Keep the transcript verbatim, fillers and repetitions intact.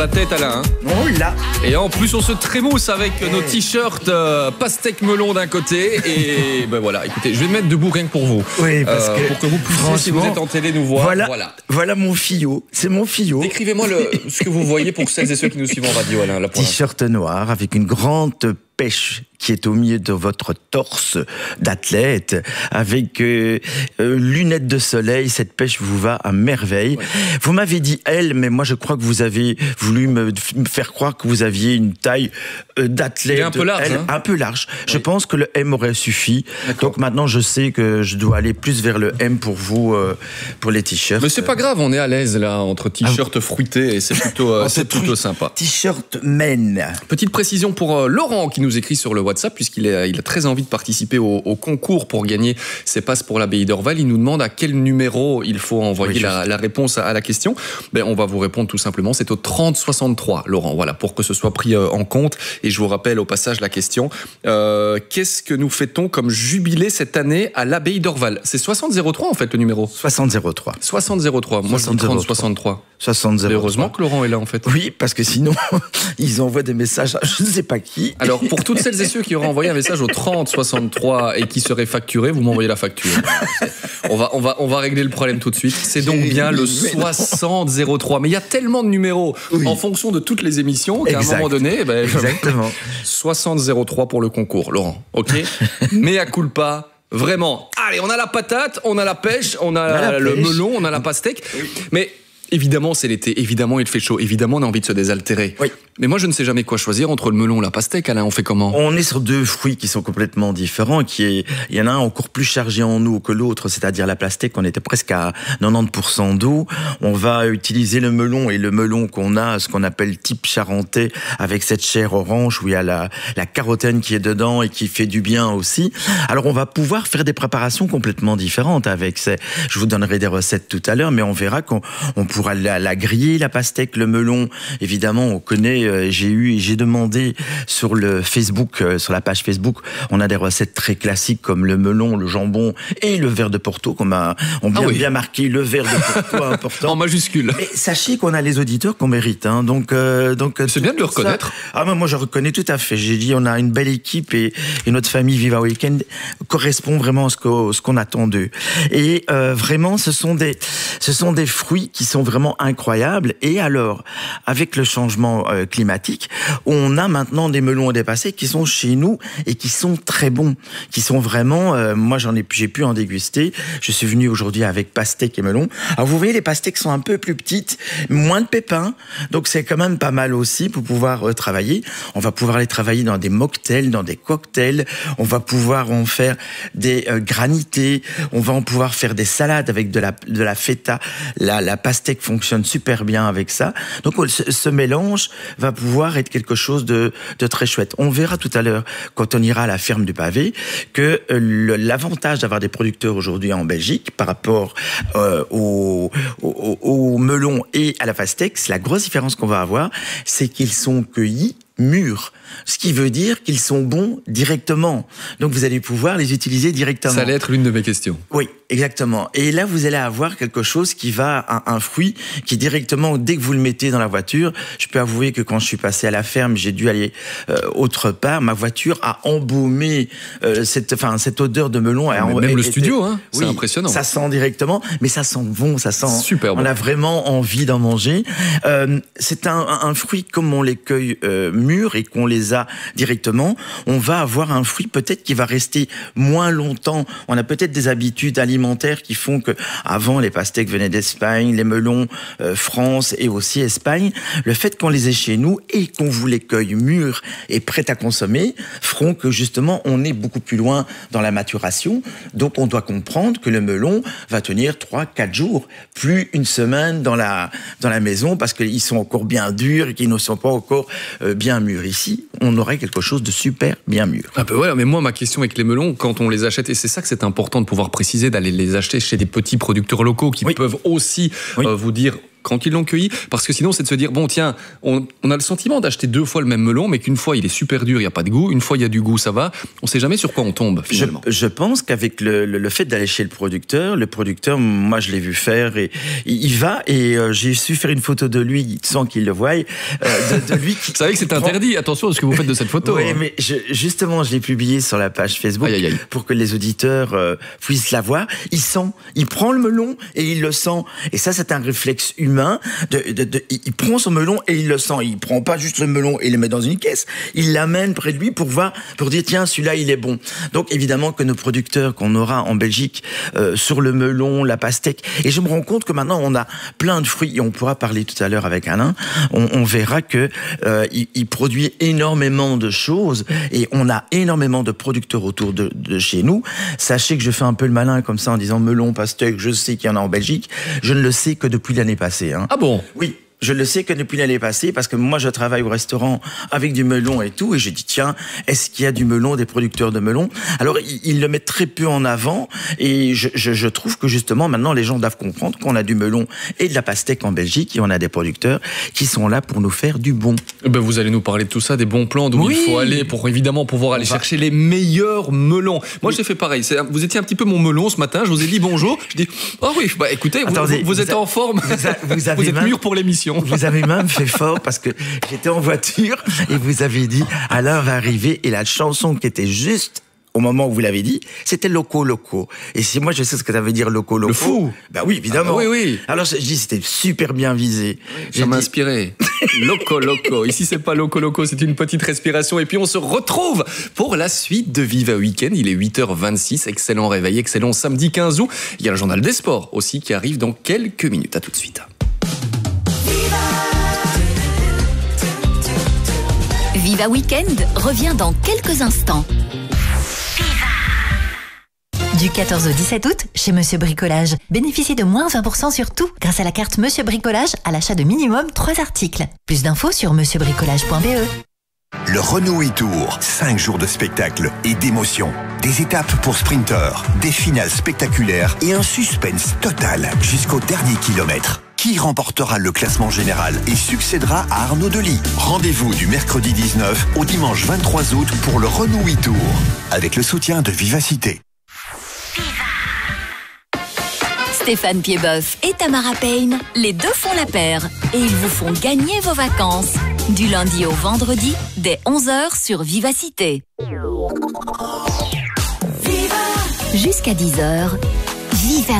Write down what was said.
La tête Alain. Hein. Oh là. Et en plus on se trémousse avec hey. nos t-shirts euh, pastèque melon d'un côté et ben voilà. Écoutez, je vais me mettre debout rien que pour vous. Oui, parce euh, que pour que vous puissiez, si vous êtes en télé, nous voir. Voilà, voilà. voilà mon fillot. C'est mon fillot. Décrivez-moi le, ce que vous voyez pour celles et ceux qui nous suivent en radio, Alain. Là, T-shirt noir avec une grande pêche qui est au milieu de votre torse d'athlète, avec euh, euh, lunettes de soleil. Cette pêche vous va à merveille. Ouais. Vous m'avez dit elle, mais moi je crois que vous avez voulu me, me faire croire que vous aviez une taille euh, d'athlète. Un peu large. Elle, hein. Un peu large. Oui. Je pense que le M aurait suffi. D'accord. Donc maintenant je sais que je dois aller plus vers le M pour vous, euh, pour les t-shirts. Mais c'est pas grave, on est à l'aise là, entre t-shirts ah. fruités et c'est plutôt, euh, c'est plutôt sympa. T-shirt men. Petite précision pour euh, Laurent qui nous écrit sur le WhatsApp, puisqu'il est, il a très envie de participer au, au concours pour gagner ses passes pour l'abbaye d'Orval. Il nous demande à quel numéro il faut envoyer oui, la, la réponse à, à la question. Ben, on va vous répondre tout simplement. C'est au trente soixante-trois, Laurent. Voilà, pour que ce soit pris euh, en compte. Et je vous rappelle au passage la question. Euh, qu'est-ce que nous fêtons comme jubilé cette année à l'abbaye d'Orval? C'est soixante zéro trois en fait le numéro. soixante zéro trois. soixante zéro trois. Moi je dis trente soixante-trois. soixante zéro trois. Heureusement que Laurent est là en fait. Oui, parce que sinon ils envoient des messages à je ne sais pas qui. Alors pour toutes celles et ceux qui auraient envoyé un message au trente soixante-trois et qui seraient facturés, vous m'envoyez la facture. On va, on va, on va régler le problème tout de suite. C'est donc bien le soixante zéro trois. Mais il y a tellement de numéros oui. en fonction de toutes les émissions qu'à exact. un moment donné, ben, exactement. soixante zéro trois pour le concours, Laurent. Ok. Mea culpa. Vraiment. Allez, on a la patate, on a la pêche, on a, on a le pêche. melon, on a la pastèque. Oui. Mais évidemment, c'est l'été. Évidemment, il fait chaud. Évidemment, on a envie de se désaltérer. Oui. Mais moi, je ne sais jamais quoi choisir entre le melon et la pastèque. Alain, on fait comment? On est sur deux fruits qui sont complètement différents. Qui est, il y en a un encore plus chargé en eau que l'autre, c'est-à-dire la pastèque. On était presque à quatre-vingt-dix pour cent d'eau. On va utiliser le melon et le melon qu'on a, ce qu'on appelle type charentais, avec cette chair orange où il y a la, la carotène qui est dedans et qui fait du bien aussi. Alors, on va pouvoir faire des préparations complètement différentes avec ces. Je vous donnerai des recettes tout à l'heure, mais on verra qu'on on pourra la, la griller, la pastèque, le melon. Évidemment, on connaît. J'ai eu, j'ai demandé sur le Facebook, sur la page Facebook, on a des recettes très classiques comme le melon, le jambon et le verre de Porto, qu'on a, on bien, ah oui. bien marqué le verre de Porto important. En majuscule. Mais sachez qu'on a les auditeurs qu'on mérite, hein. Donc, euh, donc. C'est bien de le reconnaître. Ça, ah, moi, moi, je reconnais tout à fait. J'ai dit, on a une belle équipe et, et notre famille Viva Weekend correspond vraiment à ce qu'on, ce qu'on attend d'eux. Et euh, vraiment, ce sont des, ce sont des fruits qui sont vraiment incroyables. Et alors, avec le changement euh, climatique, on a maintenant des melons et des pastèques qui sont chez nous et qui sont très bons, qui sont vraiment, euh, moi j'en ai, j'ai pu en déguster. Je suis venu aujourd'hui avec pastèques et melons. Alors vous voyez, les pastèques sont un peu plus petites, moins de pépins, donc c'est quand même pas mal aussi pour pouvoir euh, travailler. On va pouvoir les travailler dans des mocktails, dans des cocktails. On va pouvoir en faire des euh, granités. On va en pouvoir faire des salades avec de la de la feta. La, la pastèque fonctionne super bien avec ça. Donc ce, ce mélange va pouvoir être quelque chose de, de très chouette. On verra tout à l'heure, quand on ira à la ferme du Pavé, que le, l'avantage d'avoir des producteurs aujourd'hui en Belgique par rapport euh, au, au, au melon et à la pastèque, c'est la grosse différence qu'on va avoir, c'est qu'ils sont cueillis mûrs, ce qui veut dire qu'ils sont bons directement. Donc vous allez pouvoir les utiliser directement. Ça allait être l'une de mes questions. Oui, exactement. Et là, vous allez avoir quelque chose qui va, un, un fruit qui directement, dès que vous le mettez dans la voiture, je peux avouer que quand je suis passé à la ferme, j'ai dû aller euh, autre part, ma voiture a embaumé euh, cette, enfin, cette odeur de melon. Ah, même le studio, hein, c'est oui, impressionnant. Ça sent directement, mais ça sent bon, ça sent. Super bon. On a vraiment envie d'en manger. Euh, c'est un, un fruit comme on les cueille euh, mûrs et qu'on les a directement, on va avoir un fruit peut-être qui va rester moins longtemps. On a peut-être des habitudes alimentaires qui font que avant les pastèques venaient d'Espagne, les melons euh, France et aussi Espagne. Le fait qu'on les ait chez nous et qu'on vous les cueille mûrs et prêts à consommer feront que justement on est beaucoup plus loin dans la maturation. Donc on doit comprendre que le melon va tenir trois quatre jours, plus une semaine dans la dans la maison parce qu'ils sont encore bien durs et qu'ils ne sont pas encore euh, bien mûrs. Ici, on aurait quelque chose de super bien mûr. Ah ben voilà, mais moi, ma question avec les melons, quand on les achète, et c'est ça que c'est important de pouvoir préciser, d'aller les acheter chez des petits producteurs locaux qui oui. peuvent aussi oui. euh, vous dire quand ils l'ont cueilli, parce que sinon c'est de se dire bon tiens, on, on a le sentiment d'acheter deux fois le même melon, mais qu'une fois il est super dur, il y a pas de goût, une fois il y a du goût, ça va. On sait jamais sur quoi on tombe finalement. Je, je pense qu'avec le, le, le fait d'aller chez le producteur, le producteur, moi je l'ai vu faire et il va et euh, j'ai su faire une photo de lui sans qu'il le voie. Euh, de, de lui qui, Vous savez que c'est interdit. Attention à ce que vous faites de cette photo. Oui, hein. mais je, justement, je l'ai publié sur la page Facebook aïe, aïe, aïe. pour que les auditeurs euh, puissent la voir. Il sent, il prend le melon et il le sent. Et ça, c'est un réflexe humain. De, de, de, il prend son melon et il le sent. Il prend pas juste le melon et il le met dans une caisse. Il l'amène près de lui pour voir, pour dire tiens, celui-là, il est bon. Donc évidemment que nos producteurs qu'on aura en Belgique euh, sur le melon, la pastèque. Et je me rends compte que maintenant, on a plein de fruits. Et on pourra parler tout à l'heure avec Alain. On, on verra que euh, il, il produit énormément de choses et on a énormément de producteurs autour de, de chez nous. Sachez que je fais un peu le malin comme ça en disant melon, pastèque, je sais qu'il y en a en Belgique. Je ne le sais que depuis l'année passée. Hein. Ah bon ? Oui. Je le sais que depuis l'année passée, parce que moi je travaille au restaurant avec du melon et tout, et je dis tiens, est-ce qu'il y a du melon, des producteurs de melon ? Alors ils, ils le mettent très peu en avant, et je, je, je trouve que justement maintenant les gens doivent comprendre qu'on a du melon et de la pastèque en Belgique, et on a des producteurs qui sont là pour nous faire du bon. Ben vous allez nous parler de tout ça, des bons plans, d'où oui. il faut aller pour évidemment pouvoir aller on chercher va... les meilleurs melons. Moi oui. j'ai fait pareil, c'est, vous étiez un petit peu mon melon ce matin, je vous ai dit bonjour, je dis oh oui, bah écoutez, Attendez, vous, vous, vous êtes a... en forme, vous, a... vous, avez vous êtes même... mûr pour l'émission. Vous avez même fait fort parce que j'étais en voiture et vous avez dit Alain va arriver et la chanson qui était juste au moment où vous l'avez dit, c'était Loco Loco. Et si moi je sais ce que ça veut dire Loco Loco. Le fou. Bah oui, évidemment. Ah, oui, oui. Alors je dis c'était super bien visé. Oui, ça m'a dit... inspiré. Loco Loco. Ici c'est pas Loco Loco, c'est une petite respiration et puis on se retrouve pour la suite de Viva Weekend. Il est huit heures vingt-six. Excellent réveil, excellent samedi quinze août. Il y a le journal des sports aussi qui arrive dans quelques minutes. À tout de suite. Viva Weekend revient dans quelques instants. Du quatorze au dix-sept août, chez Monsieur Bricolage, bénéficiez de moins vingt pour cent sur tout grâce à la carte Monsieur Bricolage à l'achat de minimum trois articles. Plus d'infos sur monsieur bricolage point b e. Le Renault e-Tour, cinq jours de spectacle et d'émotion. Des étapes pour sprinteurs, des finales spectaculaires et un suspense total jusqu'au dernier kilomètre. Qui remportera le classement général et succédera à Arnaud Delis? Rendez-vous du mercredi dix-neuf au dimanche vingt-trois août pour le Renault e-Tour, avec le soutien de Vivacité. Stéphane Piedboeuf et Tamara Payne, les deux font la paire et ils vous font gagner vos vacances. Du lundi au vendredi, dès onze heures sur Vivacité. Jusqu'à dix heures, Viva